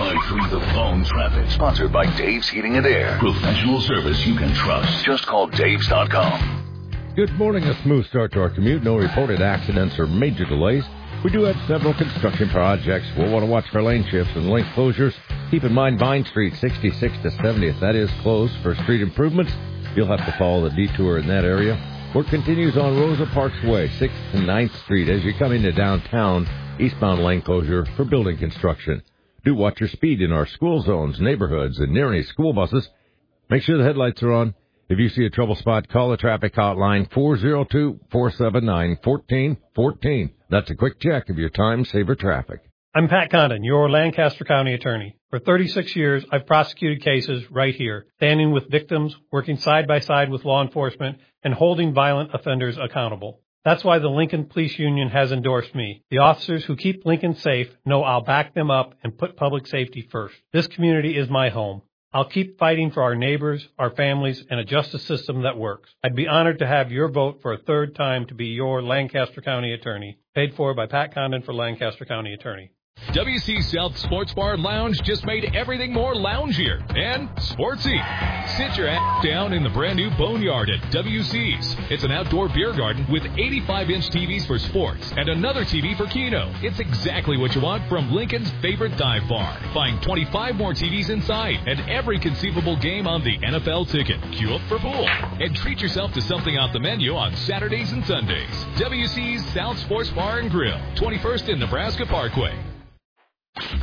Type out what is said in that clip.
95.3 The Phone Traffic. Sponsored by Dave's Heating and Air. Professional service you can trust. Just call Daves.com. Good morning. A smooth start to our commute. No reported accidents or major delays. We do have several construction projects. We'll want to watch for lane shifts and lane closures. Keep in mind Vine Street, 66 to 70th. That is closed for street improvements. You'll have to follow the detour in that area. Work continues on Rosa Parks Way, 6th to 9th Street as you come into downtown. Eastbound lane closure for building construction. Do watch your speed in our school zones, neighborhoods, and near any school buses. Make sure the headlights are on. If you see a trouble spot, call the traffic hotline 402-479-1414. That's a quick check of your time-saver traffic. I'm Pat Condon, your Lancaster County attorney. For 36 years, I've prosecuted cases right here, standing with victims, working side by side with law enforcement, and holding violent offenders accountable. That's why the Lincoln Police Union has endorsed me. The officers who keep Lincoln safe know I'll back them up and put public safety first. This community is my home. I'll keep fighting for our neighbors, our families, and a justice system that works. I'd be honored to have your vote for a third time to be your Lancaster County attorney. Paid for by Pat Condon for Lancaster County Attorney. WC South Sports Bar and Lounge just made everything more loungier and sportsy. Sit your ass down in the brand new Boneyard at WC's. It's an outdoor beer garden with 85-inch TVs for sports and another TV for Keno. It's exactly what you want from Lincoln's favorite dive bar. Find 25 more TVs inside and every conceivable game on the NFL ticket. Queue up for pool and treat yourself to something off the menu on Saturdays and Sundays. WC's South Sports Bar and Grill, 21st in Nebraska Parkway.